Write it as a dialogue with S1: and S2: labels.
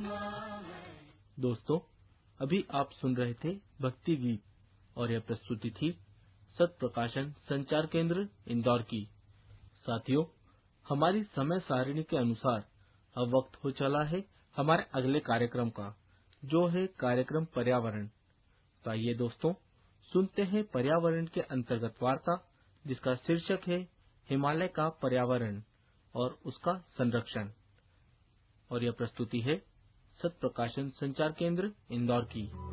S1: दोस्तों, अभी आप सुन रहे थे भक्ति गीत और यह प्रस्तुति थी सत प्रकाशन संचार केंद्र इंदौर की। साथियों, हमारी समय सारिणी के अनुसार अब वक्त हो चला है हमारे अगले कार्यक्रम का, जो है कार्यक्रम पर्यावरण। तो आइए दोस्तों, सुनते हैं पर्यावरण के अंतर्गत वार्ता, जिसका शीर्षक है हिमालय का पर्यावरण और उसका संरक्षण। और यह प्रस्तुति है सत प्रकाशन संचार केंद्र इंदौर की।